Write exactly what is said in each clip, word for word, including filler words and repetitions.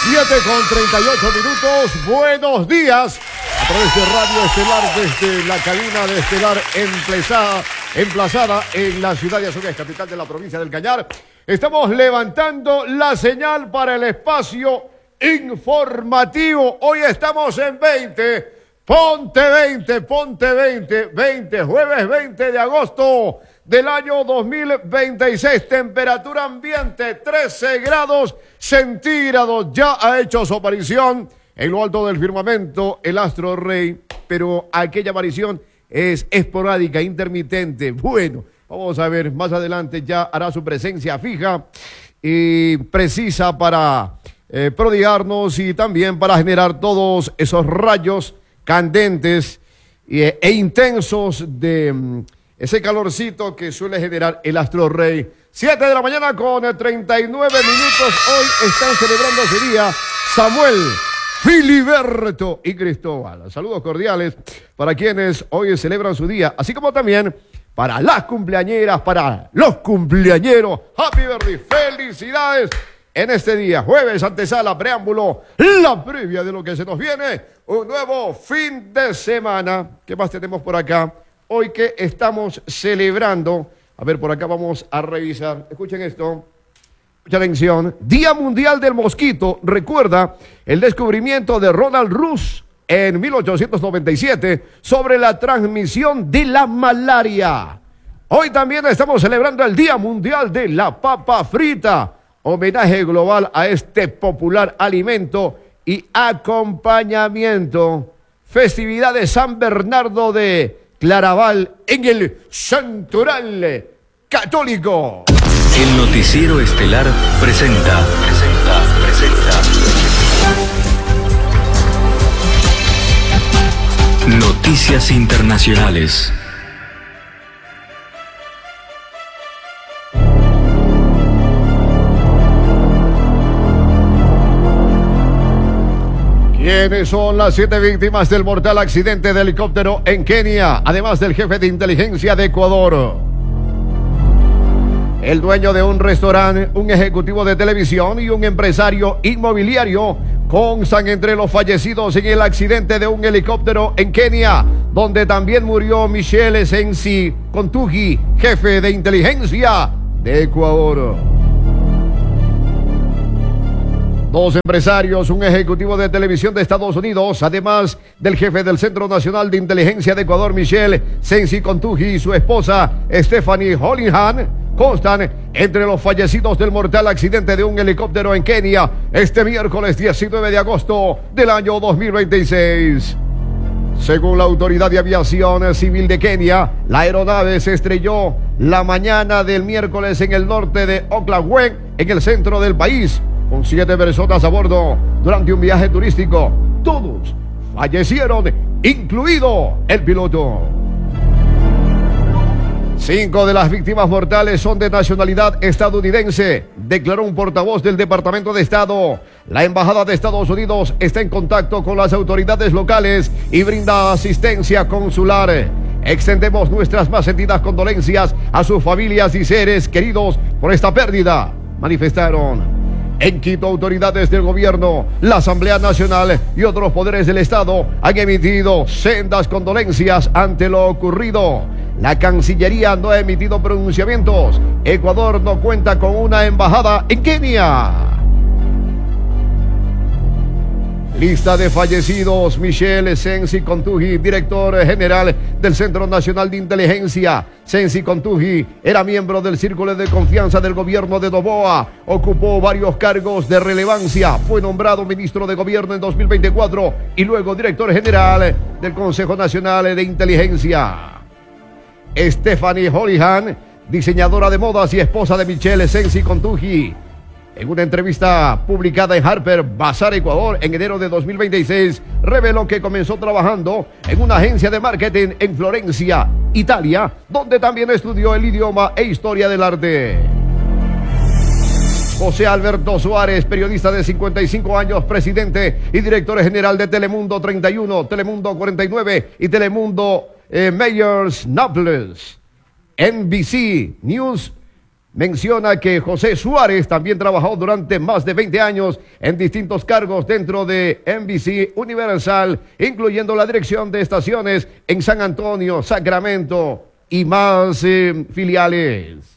siete con treinta y ocho minutos. Buenos días. A través de Radio Estelar, desde la cabina de Estelar emplazada, emplazada en la ciudad de Azogues, capital de la provincia del Cañar. Estamos levantando la señal para el espacio informativo. Hoy estamos en veinte. Ponte veinte, ponte veinte, veinte, jueves veinte de agosto del año dos mil veintiséis. Temperatura ambiente trece grados centígrados. Ya ha hecho su aparición en lo alto del firmamento el astro rey, pero aquella aparición es esporádica, intermitente. Bueno, vamos a ver, más adelante ya hará su presencia fija y precisa para eh, prodigarnos y también para generar todos esos rayos candentes e, e intensos de um, ese calorcito que suele generar el astro rey. Siete de la mañana con treinta y nueve minutos. Hoy están celebrando su día Samuel, Filiberto y Cristóbal. Saludos cordiales para quienes hoy celebran su día, así como también para las cumpleañeras, para los cumpleañeros. Happy birthday, felicidades en este día, jueves, antesala, preámbulo, la previa de lo que se nos viene, un nuevo fin de semana. ¿Qué más tenemos por acá? Hoy que estamos celebrando, a ver, por acá vamos a revisar, escuchen esto, mucha atención, Día Mundial del Mosquito. Recuerda el descubrimiento de Ronald Roos en mil ochocientos noventa y siete sobre la transmisión de la malaria. Hoy también estamos celebrando el Día Mundial de la Papa Frita, homenaje global a este popular alimento y acompañamiento. Festividad de San Bernardo de Claraval en el Santoral Católico. El Noticiero Estelar presenta, presenta, presenta. Noticias internacionales. ¿Quiénes son las siete víctimas del mortal accidente de helicóptero en Kenia? Además del jefe de inteligencia de Ecuador. El dueño de un restaurante, un ejecutivo de televisión y un empresario inmobiliario constan entre los fallecidos en el accidente de un helicóptero en Kenia, donde también murió Michelle Sensi Kontugi, jefe de inteligencia de Ecuador. Dos empresarios, un ejecutivo de televisión de Estados Unidos, además del jefe del Centro Nacional de Inteligencia de Ecuador, Michelle Sensi Kontugi, y su esposa, Stephanie Hollingham, constan entre los fallecidos del mortal accidente de un helicóptero en Kenia este miércoles diecinueve de agosto del año dos mil veintiséis. Según la Autoridad de Aviación Civil de Kenia, la aeronave se estrelló la mañana del miércoles en el norte de Oklaahoma, en el centro del país, con siete personas a bordo durante un viaje turístico. Todos fallecieron, incluido el piloto. Cinco de las víctimas mortales son de nacionalidad estadounidense, declaró un portavoz del Departamento de Estado. La Embajada de Estados Unidos está en contacto con las autoridades locales y brinda asistencia consular. Extendemos nuestras más sentidas condolencias a sus familias y seres queridos por esta pérdida, manifestaron. En Quito, autoridades del gobierno, la Asamblea Nacional y otros poderes del Estado han emitido sendas condolencias ante lo ocurrido. La Cancillería no ha emitido pronunciamientos. Ecuador no cuenta con una embajada en Kenia. Lista de fallecidos: Michelle Sensi Kontugi, director general del Centro Nacional de Inteligencia. Sensi Kontugi era miembro del círculo de confianza del gobierno de Noboa. Ocupó varios cargos de relevancia. Fue nombrado ministro de gobierno en dos mil veinticuatro y luego director general del Consejo Nacional de Inteligencia. Stephanie Hollingham, diseñadora de modas y esposa de Michelle Sensi Kontugi, en una entrevista publicada en Harper Bazaar, Ecuador, en enero de dos mil veintiséis, reveló que comenzó trabajando en una agencia de marketing en Florencia, Italia, donde también estudió el idioma e historia del arte. José Alberto Suárez, periodista de cincuenta y cinco años, presidente y director general de Telemundo treinta y uno, Telemundo cuarenta y nueve y Telemundo eh, Mayors Nápoles, N B C News, menciona que José Suárez también trabajó durante más de veinte años en distintos cargos dentro de N B C Universal, incluyendo la dirección de estaciones en San Antonio, Sacramento y más eh, filiales.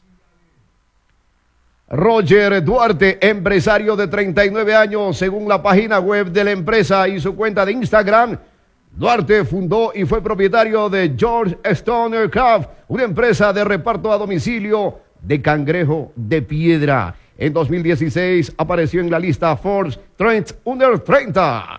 Roger Duarte, empresario de treinta y nueve años, según la página web de la empresa y su cuenta de Instagram. Duarte fundó y fue propietario de George Stoner Craft, una empresa de reparto a domicilio de cangrejo de piedra. En dos mil dieciséis apareció en la lista Forbes Trends Under treinta.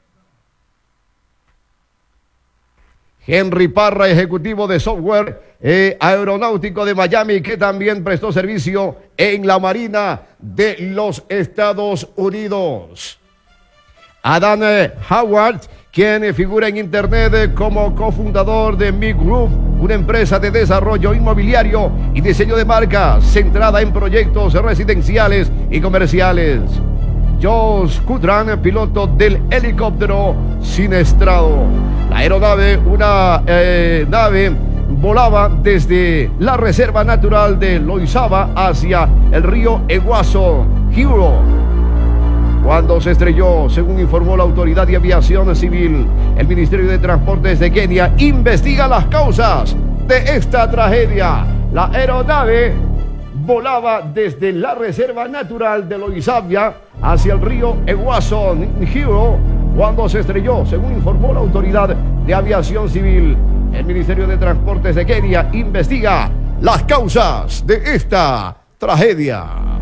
Henry Parra, ejecutivo de software eh, aeronáutico de Miami, que también prestó servicio en la Marina de los Estados Unidos. Adam Howard, quien figura en internet como cofundador de Mig Group, una empresa de desarrollo inmobiliario y diseño de marcas centrada en proyectos residenciales y comerciales. Josh Kudran, piloto del helicóptero siniestrado. La aeronave, una eh, nave, volaba desde la reserva natural de Loizaba hacia el río Eguaso, Hero, cuando se estrelló, según informó la Autoridad de Aviación Civil. El Ministerio de Transportes de Kenia investiga las causas de esta tragedia. La aeronave volaba desde la reserva natural de Loizabia hacia el río Eguaso, Hero, cuando se estrelló, según informó la Autoridad de Aviación Civil. El Ministerio de Transportes de Kenia investiga las causas de esta tragedia.